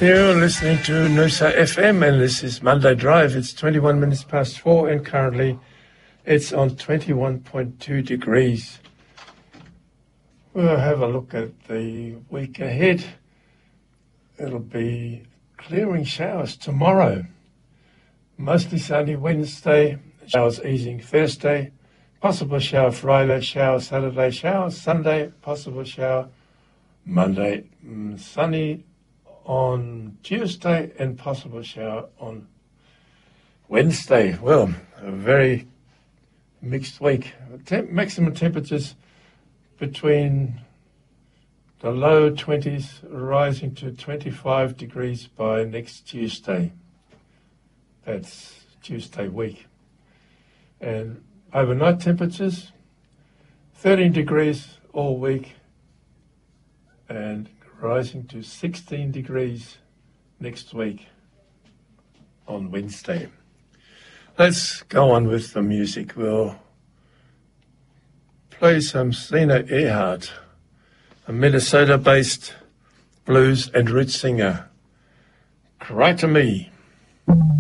You're listening to Noosa FM, and this is Monday Drive. It's 21 minutes past 4, and currently it's on 21.2 degrees. We'll have a look at the week ahead. It'll be clearing showers tomorrow. Mostly sunny Wednesday, showers easing Thursday, possible shower Friday, shower Saturday, shower Sunday, possible shower Monday, sunny on Tuesday, and possible shower on Wednesday. Well, a very mixed week. Maximum temperatures between the low 20s rising to 25 degrees by next Tuesday. That's Tuesday week. And overnight temperatures 13 degrees all week and rising to 16 degrees next week on Wednesday. Let's go on with the music. We'll play some Zena Earhart, a Minnesota-based blues and roots singer. Cry to Me.